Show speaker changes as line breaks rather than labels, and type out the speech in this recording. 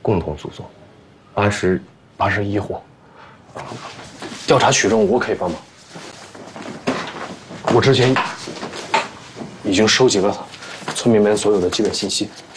共同诉讼
81户。调查取证我可以帮忙，我之前已经收集了村民们所有的基本信息。